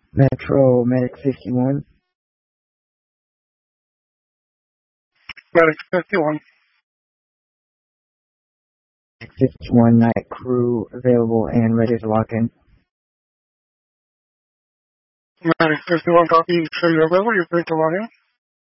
Metro Medic 51. Medic 51. 51 night crew available and ready to lock in. Medic 51 copy. So you're available, you're ready to log in?